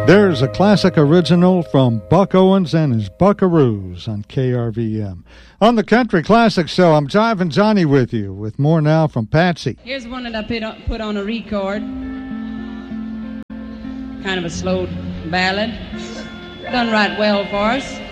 There's a classic original from Buck Owens and his Buckaroos on KRVM. On the Country Classic Show, I'm Jivin' Johnny with you, with more now from Patsy. Here's one that I put on a record. Kind of a slow ballad. Done right well for us.